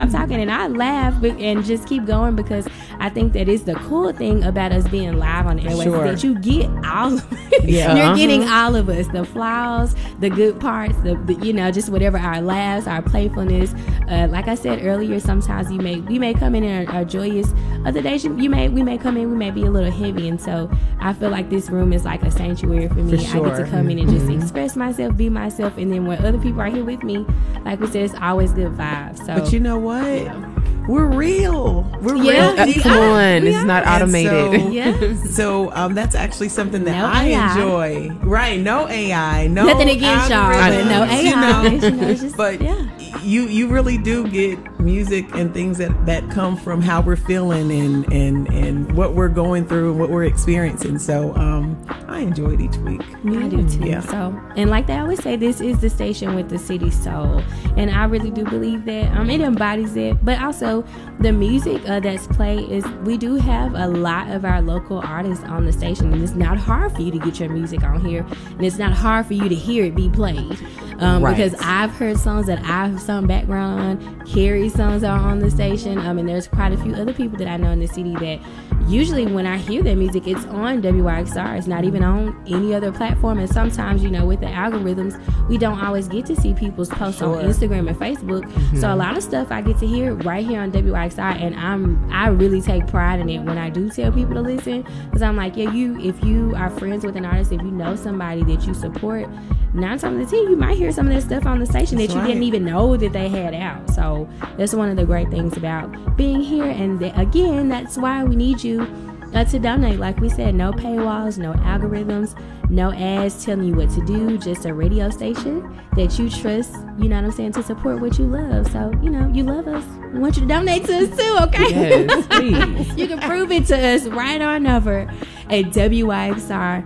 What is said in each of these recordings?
I'm talking and I laugh and just keep going because I think that is the cool thing about us being live on the airways, that you get all of it. You're getting all of us, the flaws, the good parts, the just whatever, our laughs, our playfulness. Like I said earlier, sometimes we may come in and are joyous. Other days we may come in, we may be a little heavy, and so I feel like this room is like a sanctuary for me. I get to come in and just express myself, be myself, and then when other people are here with me, like we said, it's always good vibes. So, but you know what? We're real. We're real. Come on, it's not automated. So that's actually something that I enjoy. Right? No AI. No nothing against y'all. No AI. But you really do get music and things that come from how we're feeling and what we're going through and what we're experiencing. So I enjoy it each week. I do too. Yeah. So, and like they always say, this is the station with the city soul, and I really do believe that it embodies it. But also the music that's played is, we do have a lot of our local artists on the station, and it's not hard for you to get your music on here, and it's not hard for you to hear it be played. Because I've heard songs that I've sung background on. Carrie's songs are on the station. And there's quite a few other people that I know in the city that usually when I hear their music, it's on WYXR. It's not even on any other platform. And sometimes, with the algorithms, we don't always get to see people's posts on Instagram and Facebook. So a lot of stuff I get to hear right here on WYXR, and I really take pride in it when I do tell people to listen, because I'm like, if you are friends with an artist, if you know somebody that you support, 9 times out of 10 you might hear some of that stuff on the station that you didn't even know that they had out. So that's one of the great things about being here, and again, that's why we need you to donate. Like we said, no paywalls, no algorithms, no ads telling you what to do, just a radio station that you trust, to support what you love. So, you love us. I want you to donate to us too, okay? Yes, please. You can prove it to us right on over at WYXR.org.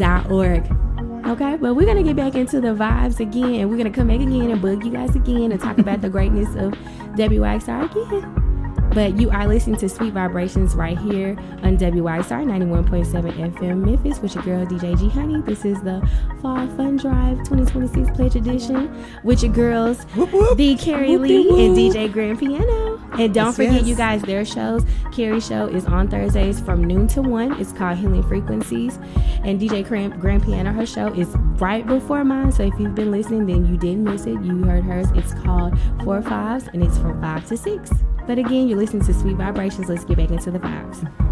Okay, but we're going to get back into the vibes again, and we're going to come back again and bug you guys again and talk about the greatness of WYXR again. But you are listening to Sweet Vibrations right here on WYXR 91.7 FM Memphis with your girl DJ G Honey. This is the Fall Fun Drive 2026 Pledge Edition with your girls, the Carrie Lee and DJ Grand Piano. And don't forget, you guys, their shows. Carrie's show is on Thursdays from noon to 1. It's called Healing Frequencies. And DJ Grand Piano, her show is right before mine. So if you've been listening, then you didn't miss it. You heard hers. It's called 4 5s, and it's from 5 to 6. But again, you're listening to Sweet Vibrations. Let's get back into the vibes.